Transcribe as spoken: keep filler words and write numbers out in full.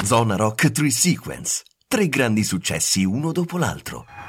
Zona Rock tre Sequence. Tre grandi successi uno dopo l'altro.